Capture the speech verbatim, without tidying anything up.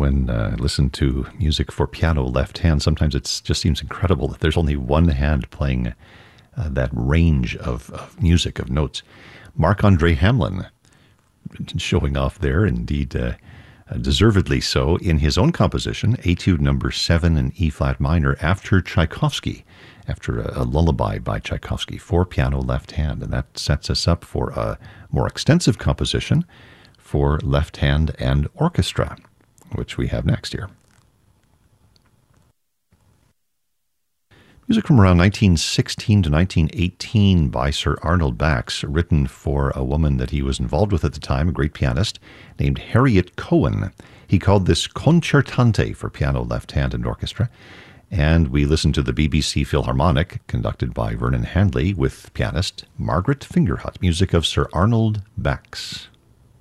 when uh, I listen to music for piano left hand, sometimes it just seems incredible that there's only one hand playing uh, that range of, of music, of notes. Marc-André Hamelin showing off there, indeed uh, deservedly so, in his own composition, Etude number seven in E-flat minor, after Tchaikovsky, after a, a lullaby by Tchaikovsky, for piano left hand. And that sets us up for a more extensive composition for left hand and orchestra, which we have next here. Music from around nineteen sixteen to nineteen eighteen by Sir Arnold Bax, written for a woman that he was involved with at the time, a great pianist, named Harriet Cohen. He called this Concertante for piano, left hand, and orchestra. And we listened to the B B C Philharmonic, conducted by Vernon Handley, with pianist Margaret Fingerhut, music of Sir Arnold Bax.